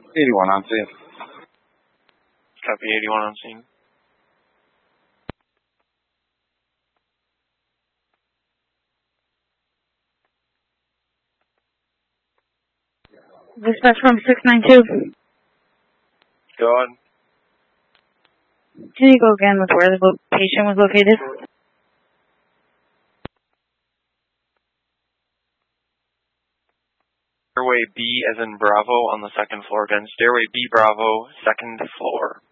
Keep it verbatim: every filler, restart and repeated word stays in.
eighty-one on scene. Copy, eighty-one on scene. Dispatch from six nine two. Go on. Can you go again with where the lo- patient was located? Stairway B as in Bravo on the second floor again. Stairway B Bravo, second floor.